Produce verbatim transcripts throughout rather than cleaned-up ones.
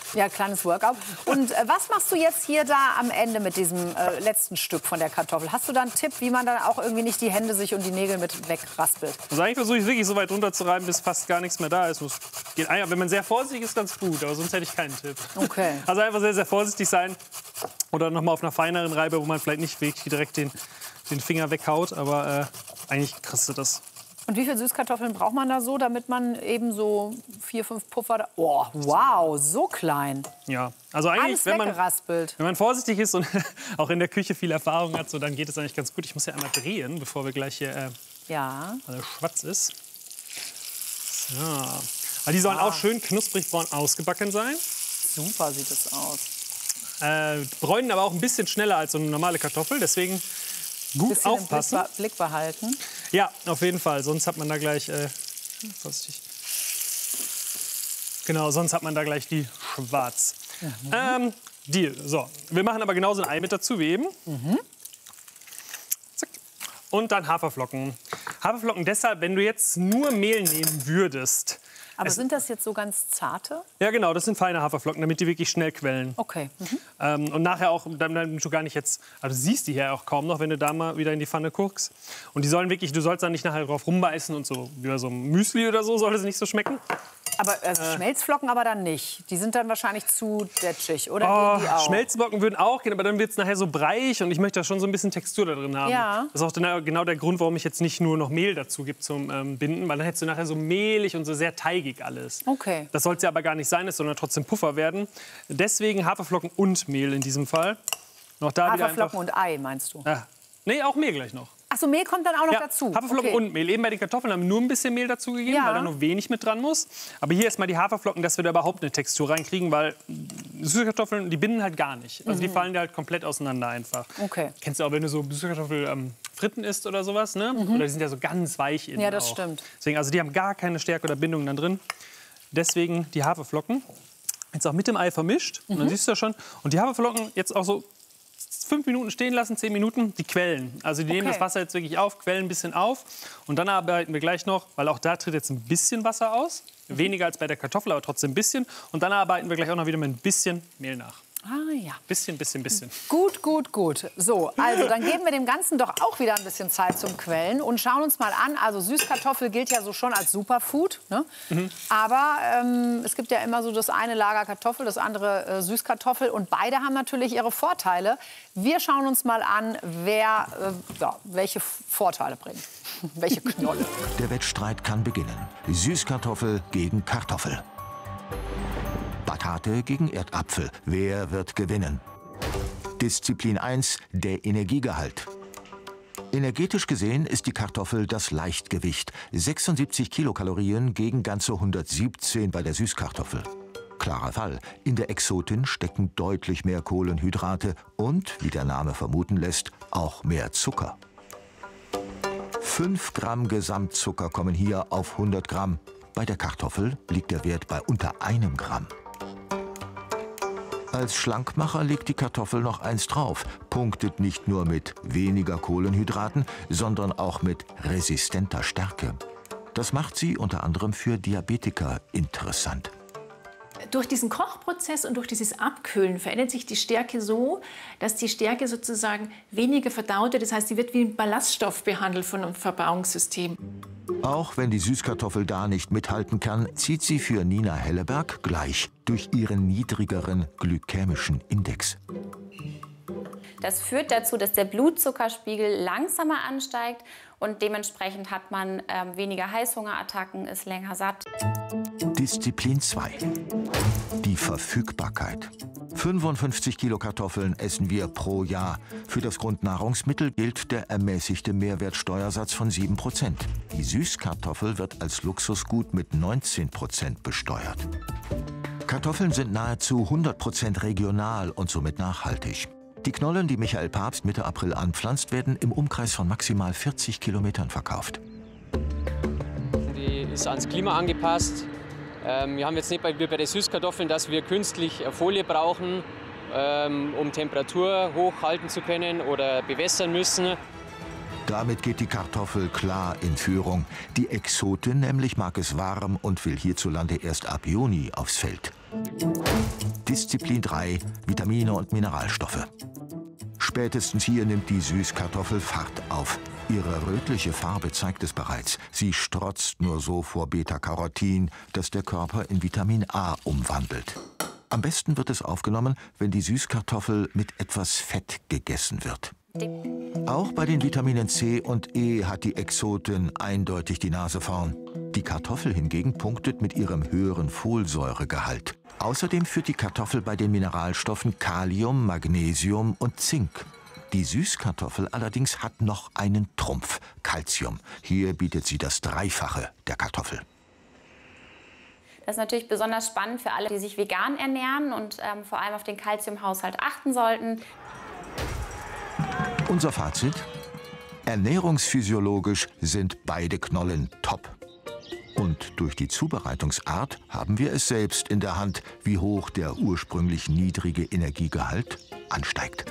Ja, kleines Workout. Und äh, was machst du jetzt hier da am Ende mit diesem äh, letzten Stück von der Kartoffel? Hast du da einen Tipp, wie man dann auch irgendwie nicht die Hände sich und die Nägel mit wegraspelt? Also eigentlich versuche ich wirklich so weit runterzureiben, bis fast gar nichts mehr da ist. Muss, geht, wenn man sehr vorsichtig ist, ganz gut, aber sonst hätte ich keinen Tipp. Okay. Also einfach sehr, sehr vorsichtig sein oder noch mal auf einer feineren Reibe, wo man vielleicht nicht wirklich direkt den, den Finger weghaut, aber äh, eigentlich kriegst du das. Und wie viele Süßkartoffeln braucht man da so, damit man eben so vier, fünf Puffer... Da oh, wow, so klein. Ja, also eigentlich, Alles wenn man, weggeraspelt. wenn man vorsichtig ist und auch in der Küche viel Erfahrung hat, so, dann geht es eigentlich ganz gut. Ich muss ja einmal drehen, bevor wir gleich hier äh, ja. alles schwarz ist. So. Aber die sollen ah. auch schön knusprig braun ausgebacken sein. Super sieht es aus. Äh, bräunen aber auch ein bisschen schneller als so eine normale Kartoffel, deswegen gut bisschen aufpassen. Im Blick, Blick behalten. Ja, auf jeden Fall, sonst hat man da gleich, äh, vorsichtig. Genau, sonst hat man da gleich die schwarz. Mhm. Ähm, Deal. So, wir machen aber genauso ein Ei mit dazu wie eben. Mhm. Zack. Und dann Haferflocken. Haferflocken deshalb, wenn du jetzt nur Mehl nehmen würdest. Aber es, sind das jetzt so ganz zarte? Ja, genau, das sind feine Haferflocken, damit die wirklich schnell quellen. Okay. Mhm. Ähm, und nachher auch, damit du gar nicht jetzt, also du siehst die hier auch kaum noch, wenn du da mal wieder in die Pfanne guckst. Und die sollen wirklich, du sollst dann nicht nachher drauf rumbeißen und so, wie bei so einem Müsli oder so, soll es nicht so schmecken. Aber also äh, Schmelzflocken aber dann nicht. Die sind dann wahrscheinlich zu detschig, oder oh, gehen die auch? Schmelzflocken würden auch gehen, aber dann wird es nachher so breiig und ich möchte da schon so ein bisschen Textur da drin haben. Ja. Das ist auch genau der Grund, warum ich jetzt nicht nur noch Mehl dazu gebe zum ähm, Binden, weil dann hättest du nachher so mehlig und so sehr teigig alles. Okay. Das soll es ja aber gar nicht sein, es soll trotzdem Puffer werden. Deswegen Haferflocken und Mehl in diesem Fall. Noch da Haferflocken wieder einfach, und Ei, meinst du? Ja. Nee, auch Mehl gleich noch. Ach so, Mehl kommt dann auch noch ja, dazu? Haferflocken okay. und Mehl. Eben bei den Kartoffeln haben wir nur ein bisschen Mehl dazu gegeben, ja. weil da nur wenig mit dran muss. Aber hier erstmal die Haferflocken, dass wir da überhaupt eine Textur reinkriegen, weil Süßkartoffeln, die binden halt gar nicht. Also mhm. die fallen da halt komplett auseinander einfach. Okay. Kennst du auch, wenn du so Süßkartoffel ähm, fritten isst oder sowas, ne? Mhm. Oder die sind ja so ganz weich innen. Ja, das auch. stimmt. Deswegen, also die haben gar keine Stärke oder Bindung dann drin. Deswegen die Haferflocken. Jetzt auch mit dem Ei vermischt. Mhm. Und dann siehst du das schon. Und die Haferflocken jetzt auch so fünf Minuten stehen lassen, zehn Minuten, die quellen. Also die okay. nehmen das Wasser jetzt wirklich auf, quellen ein bisschen auf. Und dann arbeiten wir gleich noch, weil auch da tritt jetzt ein bisschen Wasser aus. Mhm. Weniger als bei der Kartoffel, aber trotzdem ein bisschen. Und dann arbeiten wir gleich auch noch wieder mit ein bisschen Mehl nach. Ah ja. Bisschen, bisschen, bisschen. Gut, gut, gut. So, also dann geben wir dem Ganzen doch auch wieder ein bisschen Zeit zum Quellen und schauen uns mal an. Also Süßkartoffel gilt ja so schon als Superfood, ne? Mhm. Aber ähm, es gibt ja immer so das eine Lager Kartoffel, das andere äh, Süßkartoffel und beide haben natürlich ihre Vorteile. Wir schauen uns mal an, wer äh, ja, welche Vorteile bringt, welche Knolle. Der Wettstreit kann beginnen. Süßkartoffel gegen Kartoffel. Batate gegen Erdapfel. Wer wird gewinnen? Disziplin eins, der Energiegehalt. Energetisch gesehen ist die Kartoffel das Leichtgewicht. sechsundsiebzig Kilokalorien gegen ganze hundertsiebzehn bei der Süßkartoffel. Klarer Fall. In der Exotin stecken deutlich mehr Kohlenhydrate und, wie der Name vermuten lässt, auch mehr Zucker. fünf Gramm Gesamtzucker kommen hier auf hundert Gramm. Bei der Kartoffel liegt der Wert bei unter einem Gramm. Als Schlankmacher legt die Kartoffel noch eins drauf, punktet nicht nur mit weniger Kohlenhydraten, sondern auch mit resistenter Stärke. Das macht sie unter anderem für Diabetiker interessant. Durch diesen Kochprozess und durch dieses Abkühlen verändert sich die Stärke so, dass die Stärke sozusagen weniger verdaut wird. Das heißt, sie wird wie ein Ballaststoff behandelt von einem Verdauungssystem. Auch wenn die Süßkartoffel da nicht mithalten kann, zieht sie für Nina Helleberg gleich durch ihren niedrigeren glykämischen Index. Das führt dazu, dass der Blutzuckerspiegel langsamer ansteigt und dementsprechend hat man äh, weniger Heißhungerattacken, ist länger satt. Disziplin zwei. Die Verfügbarkeit. fünfundfünfzig Kilo Kartoffeln essen wir pro Jahr. Für das Grundnahrungsmittel gilt der ermäßigte Mehrwertsteuersatz von sieben Prozent. Die Süßkartoffel wird als Luxusgut mit neunzehn Prozent besteuert. Kartoffeln sind nahezu hundert Prozent regional und somit nachhaltig. Die Knollen, die Michael Pabst Mitte April anpflanzt, werden im Umkreis von maximal vierzig Kilometern verkauft. Die ist ans Klima angepasst. Ähm, wir haben jetzt nicht wie bei den Süßkartoffeln, dass wir künstlich Folie brauchen, ähm, um Temperatur hochhalten zu können oder bewässern müssen. Damit geht die Kartoffel klar in Führung. Die Exotin nämlich mag es warm und will hierzulande erst ab Juni aufs Feld. Disziplin drei, Vitamine und Mineralstoffe. Spätestens hier nimmt die Süßkartoffel Fahrt auf. Ihre rötliche Farbe zeigt es bereits. Sie strotzt nur so vor Beta-Carotin, das der Körper in Vitamin A umwandelt. Am besten wird es aufgenommen, wenn die Süßkartoffel mit etwas Fett gegessen wird. Auch bei den Vitaminen C und E hat die Exotin eindeutig die Nase vorn. Die Kartoffel hingegen punktet mit ihrem höheren Folsäuregehalt. Außerdem führt die Kartoffel bei den Mineralstoffen Kalium, Magnesium und Zink. Die Süßkartoffel allerdings hat noch einen Trumpf, Calcium. Hier bietet sie das Dreifache der Kartoffel. Das ist natürlich besonders spannend für alle, die sich vegan ernähren und ähm, vor allem auf den Kalziumhaushalt achten sollten. Unser Fazit? Ernährungsphysiologisch sind beide Knollen top. Und durch die Zubereitungsart haben wir es selbst in der Hand, wie hoch der ursprünglich niedrige Energiegehalt ansteigt.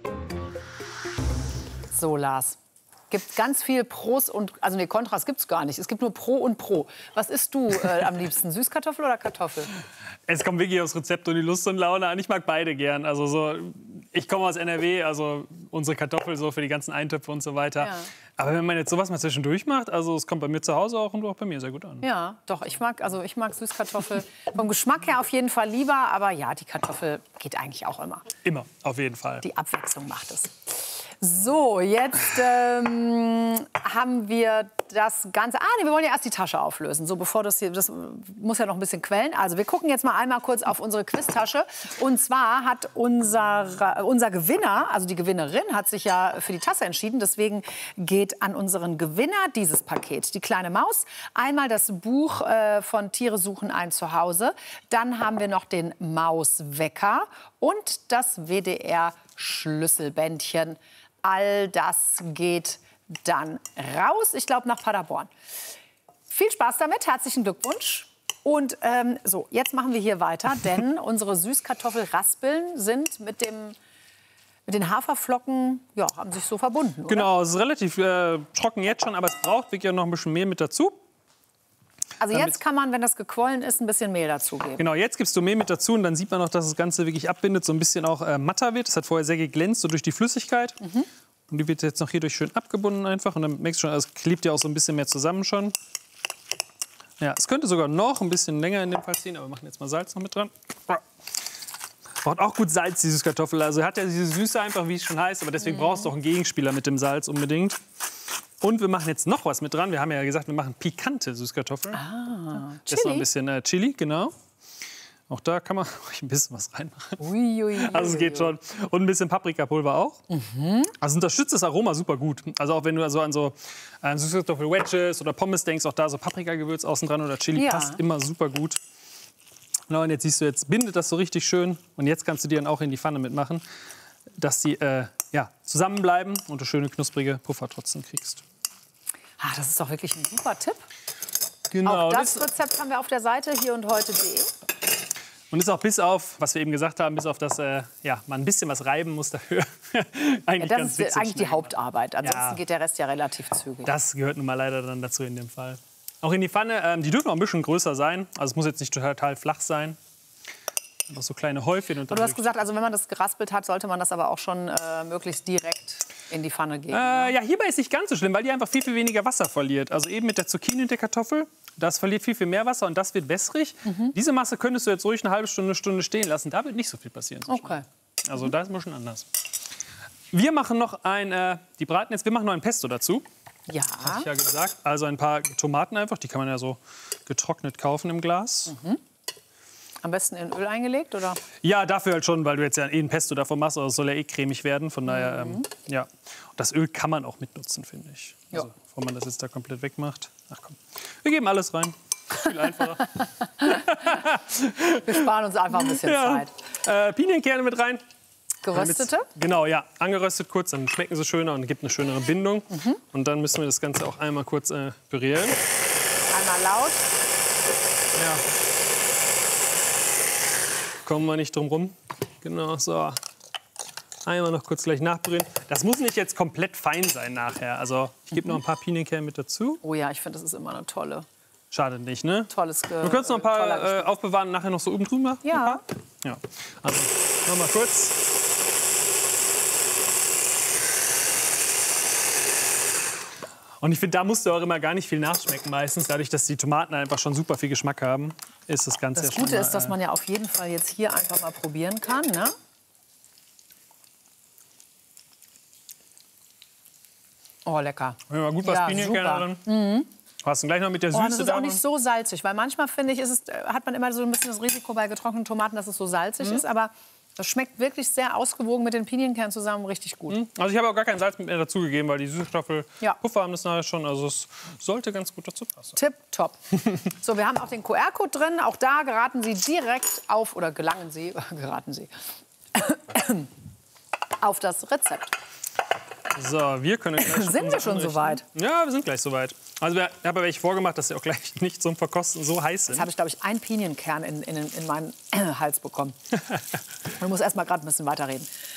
So, Lars. Gibt ganz viel Pros und, also nee, Kontras gibt es gar nicht. Es gibt nur Pro und Pro. Was isst du äh, am liebsten, Süßkartoffel oder Kartoffel? Es kommt wirklich aufs Rezept und die Lust und Laune an. Ich mag beide gern. Also so, ich komme aus N R W, also unsere Kartoffel so für die ganzen Eintöpfe und so weiter. Ja. Aber wenn man jetzt sowas mal zwischendurch macht, also es kommt bei mir zu Hause auch und auch bei mir sehr gut an. Ja, doch, ich mag, also ich mag Süßkartoffel vom Geschmack her auf jeden Fall lieber. Aber ja, die Kartoffel geht eigentlich auch immer. Immer, auf jeden Fall. Die Abwechslung macht es. So, jetzt ähm, haben wir das Ganze. Ah, nee, wir wollen ja erst die Tasche auflösen. So, bevor das hier, das muss ja noch ein bisschen quellen. Also, wir gucken jetzt mal einmal kurz auf unsere Quiztasche. Und zwar hat unser, unser Gewinner, also die Gewinnerin, hat sich ja für die Tasse entschieden. Deswegen geht an unseren Gewinner dieses Paket. Die kleine Maus, einmal das Buch äh, von Tiere suchen ein Zuhause. Dann haben wir noch den Mauswecker und das W D R-Schlüsselbändchen. All das geht dann raus, ich glaube, nach Paderborn. Viel Spaß damit, herzlichen Glückwunsch. Und ähm, so, jetzt machen wir hier weiter, denn unsere Süßkartoffelraspeln sind mit, dem, mit den Haferflocken, ja, haben sich so verbunden, oder? Genau, es ist relativ äh, trocken jetzt schon, aber es braucht wirklich noch ein bisschen Mehl mit dazu. Also jetzt kann man, wenn das gequollen ist, ein bisschen Mehl dazugeben. Genau, jetzt gibst du Mehl mit dazu und dann sieht man auch, dass das Ganze wirklich abbindet, so ein bisschen auch äh, matter wird. Das hat vorher sehr geglänzt, so durch die Flüssigkeit. Mhm. Und die wird jetzt noch hierdurch schön abgebunden einfach. Und dann merkst du schon, also es klebt ja auch so ein bisschen mehr zusammen schon. Ja, es könnte sogar noch ein bisschen länger in dem Fall ziehen, aber wir machen jetzt mal Salz noch mit dran. Braucht auch gut Salz, die Süßkartoffel. Also hat ja diese Süße einfach, wie es schon heißt, aber deswegen mhm. brauchst du auch einen Gegenspieler mit dem Salz unbedingt. Und wir machen jetzt noch was mit dran. Wir haben ja gesagt, wir machen pikante Süßkartoffeln. Ah, Chili. Das ist noch ein bisschen äh, Chili, genau. Auch da kann man ein bisschen was reinmachen. Ui, ui, ui, also es geht schon. Und ein bisschen Paprikapulver auch. Mhm. Also unterstützt das Aroma super gut. Also auch wenn du also an so äh, Süßkartoffel-Wedges oder Pommes denkst, auch da so Paprikagewürz außen dran oder Chili, ja. passt immer super gut. Genau, und jetzt siehst du, jetzt bindet das so richtig schön. Und jetzt kannst du die dann auch in die Pfanne mitmachen, dass die äh, ja, zusammenbleiben und du schöne knusprige Puffer trotzdem kriegst. Ah, das ist doch wirklich ein super Tipp. Genau, auch das, das Rezept haben wir auf der Seite hier und heute punkt de. Und ist auch bis auf, was wir eben gesagt haben, bis auf das, äh, ja, man ein bisschen was reiben muss dafür. eigentlich ja, das ganz ist eigentlich die Hauptarbeit. Ansonsten ja, geht der Rest ja relativ zügig. Das gehört nun mal leider dann dazu in dem Fall. Auch in die Pfanne, ähm, die dürfen auch ein bisschen größer sein. Also es muss jetzt nicht total flach sein. Noch so kleine Häufchen. Und du hast gesagt, also wenn man das geraspelt hat, sollte man das aber auch schon äh, möglichst direkt in die Pfanne geben. Äh, ja, hierbei ist nicht ganz so schlimm, weil die einfach viel, viel weniger Wasser verliert. Also eben mit der Zucchini und der Kartoffel, das verliert viel, viel mehr Wasser und das wird wässrig. Mhm. Diese Masse könntest du jetzt ruhig eine halbe Stunde, eine Stunde stehen lassen. Da wird nicht so viel passieren. So okay. Also da ist ein bisschen anders. Wir machen noch ein, äh, die braten jetzt, wir machen noch ein Pesto dazu. Ja. Hab ich ja gesagt. Also ein paar Tomaten einfach, die kann man ja so getrocknet kaufen im Glas. Mhm. Am besten in Öl eingelegt, oder? Ja, dafür halt schon, weil du jetzt ja eh ein Pesto davon machst, aber es soll ja eh cremig werden. Von daher, mhm. ähm, ja. Und das Öl kann man auch mitnutzen, finde ich. Ja. Also, bevor man das jetzt da komplett wegmacht. Ach komm, wir geben alles rein. Viel einfacher. Wir sparen uns einfach ein bisschen ja. Zeit. Äh, Pinienkerne mit rein. Geröstete? Genau, ja. Angeröstet kurz, dann schmecken sie schöner und gibt eine schönere Bindung. Mhm. Und dann müssen wir das Ganze auch einmal kurz äh, pürieren. Einmal laut. Ja. Kommen wir nicht drum rum. Genau, so. Einmal noch kurz gleich nachpürieren. Das muss nicht jetzt komplett fein sein nachher. Also ich gebe noch ein paar Pinienkerne mit dazu. Oh ja, ich finde, das ist immer eine tolle Schadet nicht, ne? Tolles Ge Wir können es noch ein paar äh, aufbewahren und nachher noch so oben drüber machen? Ja. Ja. Also, noch mal kurz. Und ich finde, da musst du auch immer gar nicht viel nachschmecken meistens. Dadurch, dass die Tomaten einfach schon super viel Geschmack haben, ist das Ganze Das ja Gute schon mal, ist, dass man ja auf jeden Fall jetzt hier einfach mal probieren kann, ne? Oh, lecker. Ja, mal gut was Ja, Pinienkerne super. drin. Hast du gleich noch mit der Oh, Süße das ist da auch nicht noch? so salzig, weil manchmal, finde ich, ist es, äh, hat man immer so ein bisschen das Risiko bei getrockneten Tomaten, dass es so salzig ist. Aber das schmeckt wirklich sehr ausgewogen mit den Pinienkernen zusammen, richtig gut. Also ich habe auch gar kein Salz mehr dazugegeben, weil die Süßkartoffel Ja. Puffer haben das nachher schon. Also es sollte ganz gut dazu passen. Tipp, top. So, wir haben auch den Q R-Code drin. Auch da geraten Sie direkt auf, oder gelangen Sie, geraten Sie, auf das Rezept. So, wir können gleich Sind wir unser schon anrichten. soweit? Ja, wir sind gleich soweit. Also ich habe aber welche vorgemacht, dass sie auch gleich nicht zum Verkosten so heiß sind. Jetzt habe ich, glaube ich, einen Pinienkernen in, in, in meinen Hals bekommen. Ich muss erst mal gerade ein bisschen weiterreden.